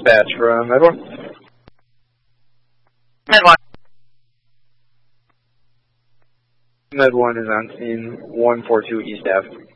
dispatch from Med 1. Med 1. Med 1 is on scene 142 East Ave.